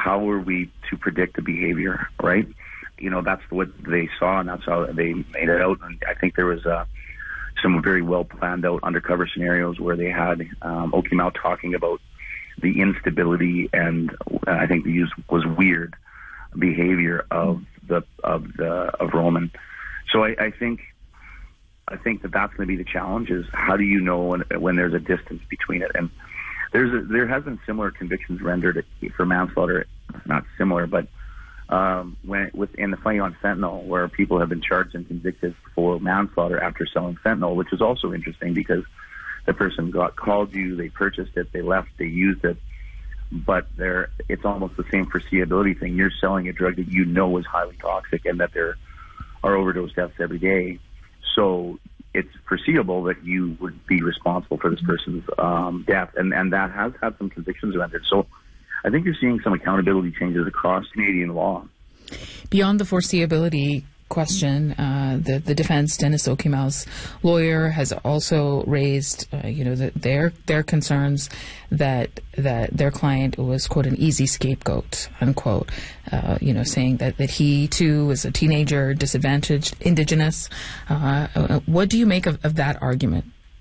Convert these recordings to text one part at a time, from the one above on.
how are we to predict the behavior, right? That's what they saw, and that's how they made it out. And I think there was some very well planned out undercover scenarios where they had Okimau talking about the instability and I think the use was weird behavior of Roman. So I think that that's going to be the challenge, is how do you know when there's a distance between it? And there has been similar convictions rendered for manslaughter, not similar, but in the fight on fentanyl, where people have been charged and convicted for manslaughter after selling fentanyl, which is also interesting because the person called you, they purchased it, they left, they used it, but it's almost the same foreseeability thing. You're selling a drug that you know is highly toxic and that there are overdose deaths every day. So it's foreseeable that you would be responsible for this person's death, and that has had some convictions rendered. So I think you're seeing some accountability changes across Canadian law. Beyond the foreseeability question, the defense, Dennis Okimau's lawyer, has also raised, their concerns that their client was, quote, an easy scapegoat, unquote. Saying that he too was a teenager, disadvantaged, Indigenous. What do you make of that argument?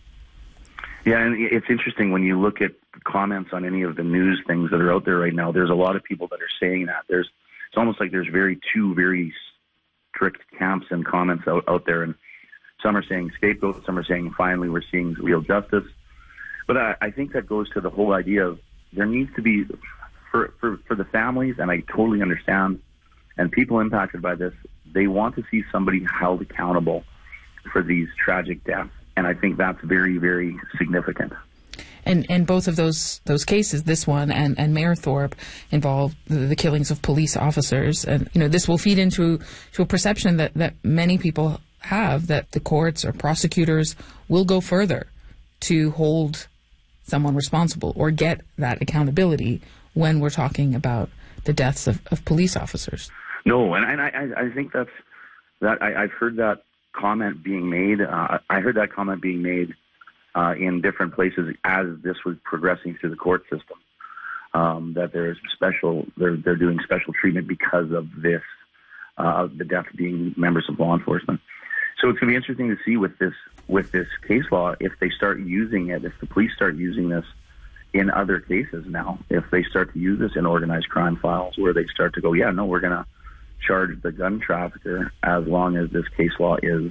Yeah, and it's interesting when you look at comments on any of the news things that are out there right now. There's a lot of people that are saying that. It's almost like there's two very strict camps and comments out there, and some are saying scapegoat, some are saying finally we're seeing real justice. But I think that goes to the whole idea of there needs to be, for the families, and I totally understand, and people impacted by this, they want to see somebody held accountable for these tragic deaths, and I think that's very, very significant. And both of those cases, this one and Mayerthorpe, involve the killings of police officers. And, this will feed into a perception that many people have, that the courts or prosecutors will go further to hold someone responsible or get that accountability when we're talking about the deaths of police officers. No, and I think I've heard that comment being made. I heard that comment being made in different places as this was progressing through the court system, that there's they're doing special treatment because of this, of the death being members of law enforcement. So it's going to be interesting to see with this case law, if they start using it, if the police start using this in other cases now, if they start to use this in organized crime files, where they start to go, yeah, no, we're going to charge the gun trafficker as long as this case law is,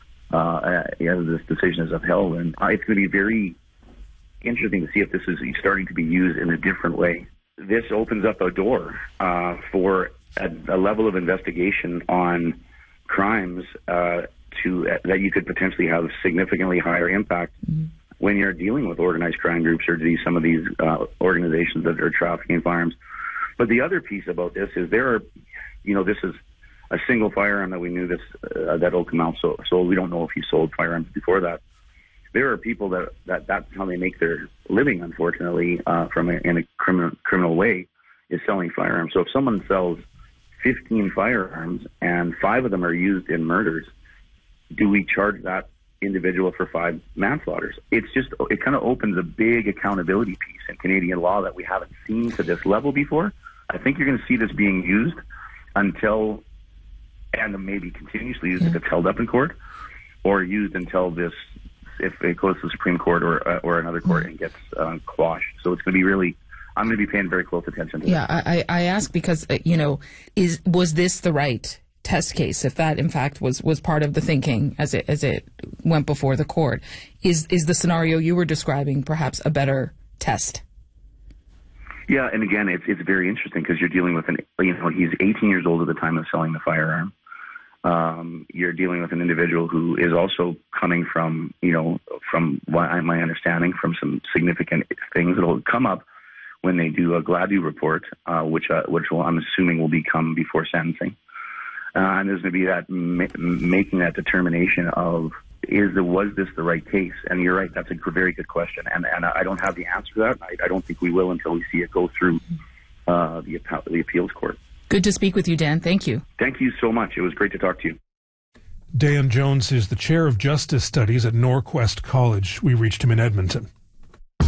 as this decision is upheld. And it's going to be very interesting to see if this is starting to be used in a different way. This opens up a door for a level of investigation on crimes that you could potentially have significantly higher impact when you're dealing with organized crime groups or some of these organizations that are trafficking firearms. But the other piece about this is this is a single firearm that we knew that Okimau sold. We don't know if he sold firearms before that. There are people that's how they make their living, unfortunately, in a criminal way, is selling firearms. So if someone sells 15 firearms and 5 of them are used in murders, do we charge that individual for 5 manslaughters? It kind of opens a big accountability piece in Canadian law that we haven't seen to this level before. I think you're going to see this being used until, and maybe continuously used if it's held up in court, or used until if it goes to the Supreme Court or another court and gets quashed. So it's going to be really, I'm going to be paying very close attention to that. Yeah, I ask because, was this the right test case? If that, in fact, was part of the thinking as it went before the court, is the scenario you were describing perhaps a better test? Yeah, and again, it's very interesting because you're dealing with he's 18 years old at the time of selling the firearm. You're dealing with an individual who is also coming from my understanding, from some significant things that will come up when they do a Gladue report, which I'm assuming will become before sentencing. And there's going to be that making that determination of was this the right case? And you're right, that's a very good question. And I don't have the answer to that. I don't think we will until we see it go through the appeals court. Good to speak with you, Dan. Thank you. Thank you so much. It was great to talk to you. Dan Jones is the Chair of Justice Studies at Norquest College. We reached him in Edmonton.